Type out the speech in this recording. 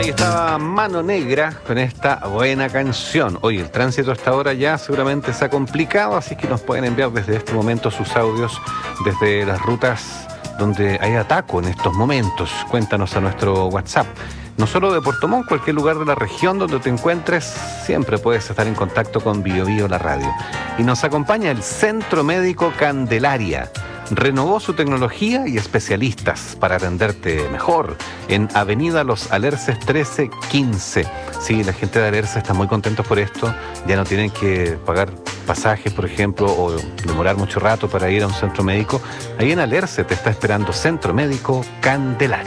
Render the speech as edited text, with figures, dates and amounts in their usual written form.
Ahí estaba Mano Negra con esta buena canción. Oye, el tránsito hasta ahora ya seguramente se ha complicado, así que nos pueden enviar desde este momento sus audios desde las rutas donde hay ataco en estos momentos. Cuéntanos a nuestro WhatsApp. No solo de Puerto Montt, cualquier lugar de la región donde te encuentres, siempre puedes estar en contacto con Bio Bio, la radio. Y nos acompaña el Centro Médico Candelaria. Renovó su tecnología y especialistas para atenderte mejor en Avenida Los Alerces 1315. Sí, la gente de Alerces está muy contentos por esto. Ya no tienen que pagar pasajes, por ejemplo, o demorar mucho rato para ir a un centro médico. Ahí en Alerces te está esperando Centro Médico Candelaria.